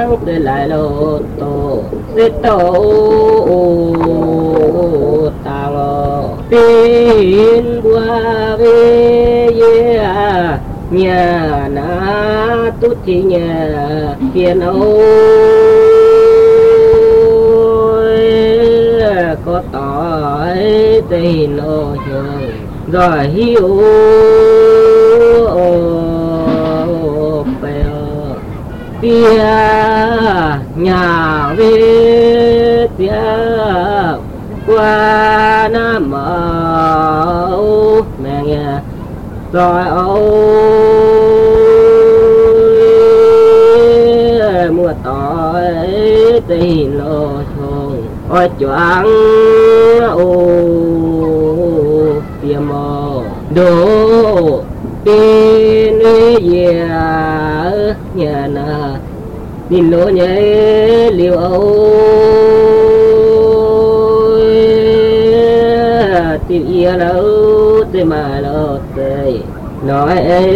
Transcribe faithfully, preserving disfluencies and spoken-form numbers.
sáng để lại lô tô sẽ tổ tàng tin qua về nhà na tút thì nhà tiền ôi có tỏi tình ô trời rồi hiu tia nhà về tia qua nam mẫu mẹ nghe rồi ôi mưa tỏi tình ô trời ôi choáng ô tiêm mồ đồ tin về nhà na nhìn lỗ nhảy liều ôi tiêu ia đâu tê mà đâu tê nói